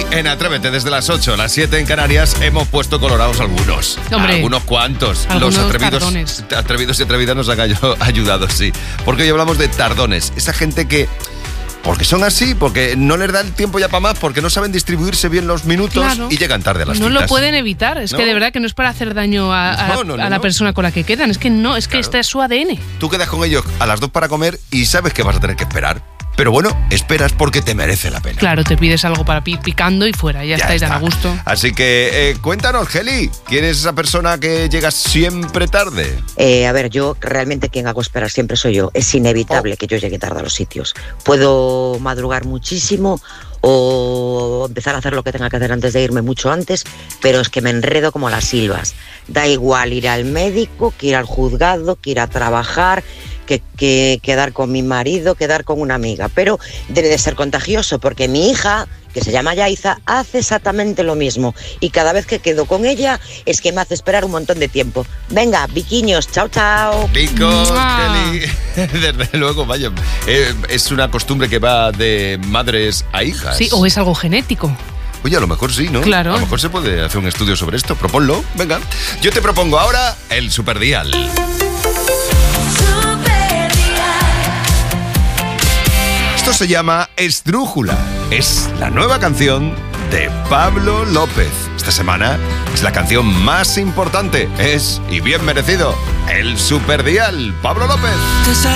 en Atrévete desde las 8 a las 7 en Canarias hemos puesto colorados algunos. Hombre, algunos cuantos. Algunos Los atrevidos y atrevidas nos han ayudado, sí. Porque hoy hablamos de tardones. Esa gente que... Porque son así, porque no les da el tiempo ya para más, porque no saben distribuirse bien los minutos, claro, y llegan tarde a las citas. No lo pueden evitar, es que de verdad que no es para hacer daño a la persona con la que quedan, es que no, es que este es su ADN. Tú quedas con ellos a las 2 para comer y sabes que vas a tener que esperar. Pero bueno, esperas porque te merece la pena. Claro, te pides algo para picando y fuera, ya estáis tan a gusto. Así que cuéntanos, Geli, ¿quién es esa persona que llega siempre tarde? A ver, yo realmente quien hago esperar siempre soy yo. Es inevitable que yo llegue tarde a los sitios. Puedo madrugar muchísimo o empezar a hacer lo que tenga que hacer antes de irme mucho antes, pero es que me enredo como las silvas. Da igual ir al médico, que ir al juzgado, que ir a trabajar, que quedar con mi marido, quedar con una amiga, pero debe de ser contagioso porque mi hija, que se llama Yaiza, hace exactamente lo mismo y cada vez que quedo con ella es que me hace esperar un montón de tiempo. Venga, biquiños, chao, chao. Picos, Kelly. Desde luego, vaya, es una costumbre que va de madres a hijas. Sí, o es algo genético. Oye, a lo mejor sí, ¿no? Claro. A lo mejor se puede hacer un estudio sobre esto. Proponlo, venga. Yo te propongo ahora el Superdial. Esto se llama Esdrújula. Es la nueva canción de Pablo López. Esta semana es la canción más importante. Es, y bien merecido, el Superdial. Pablo López.